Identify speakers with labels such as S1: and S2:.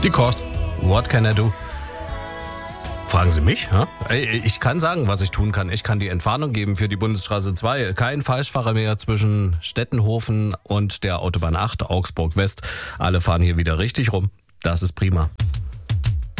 S1: Die Kors. What can I do? Fragen Sie mich? Ja? Ich kann sagen, was ich tun kann. Ich kann die Entwarnung geben für die Bundesstraße 2. Kein Falschfahrer mehr zwischen Stettenhofen und der Autobahn 8, Augsburg West. Alle fahren hier wieder richtig rum. Das ist prima.